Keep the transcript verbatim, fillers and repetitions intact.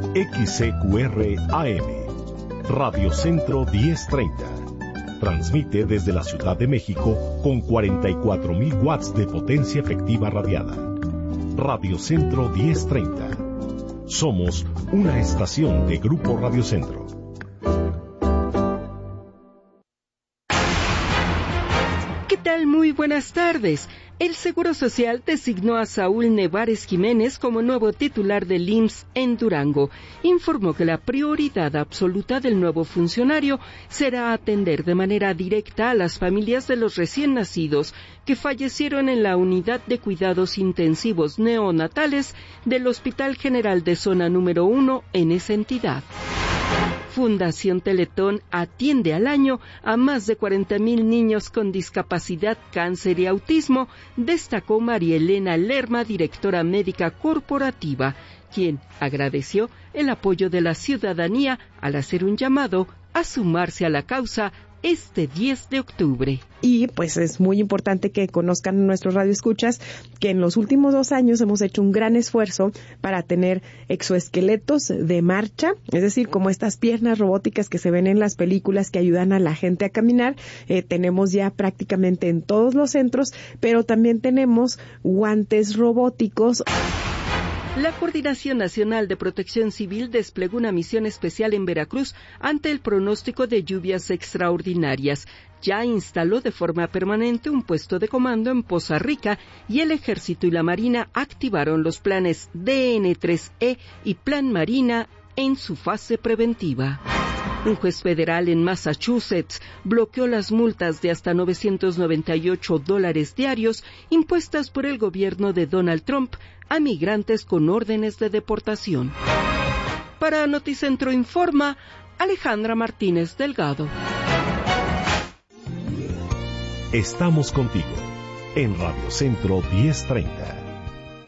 X C Q R A M, Radio Centro diez treinta. Transmite desde la Ciudad de México con cuarenta y cuatro mil watts de potencia efectiva radiada. Radio Centro diez treinta. Somos una estación de Grupo Radio Centro. ¿Qué tal? Muy buenas tardes. El Seguro Social designó a Saúl Nevares Jiménez como nuevo titular del I M S S en Durango. Informó que la prioridad absoluta del nuevo funcionario será atender de manera directa a las familias de los recién nacidos que fallecieron en la unidad de cuidados intensivos neonatales del Hospital General de Zona número uno en esa entidad. Fundación Teletón atiende al año a más de cuarenta mil niños con discapacidad, cáncer y autismo, destacó María Elena Lerma, directora médica corporativa, quien agradeció el apoyo de la ciudadanía al hacer un llamado a sumarse a la causa este diez de octubre. Y pues es muy importante que conozcan nuestros radioescuchas que en los últimos dos años hemos hecho un gran esfuerzo para tener exoesqueletos de marcha, es decir, como estas piernas robóticas que se ven en las películas que ayudan a la gente a caminar. Eh, tenemos ya prácticamente en todos los centros, pero también tenemos guantes robóticos. La Coordinación Nacional de Protección Civil desplegó una misión especial en Veracruz ante el pronóstico de lluvias extraordinarias. Ya instaló de forma permanente un puesto de comando en Poza Rica y el Ejército y la Marina activaron los planes D N tres E y Plan Marina en su fase preventiva. Un juez federal en Massachusetts bloqueó las multas de hasta novecientos noventa y ocho dólares diarios impuestas por el gobierno de Donald Trump a migrantes con órdenes de deportación. Para Noticentro Informa, Alejandra Martínez Delgado. Estamos contigo en Radio Centro diez treinta.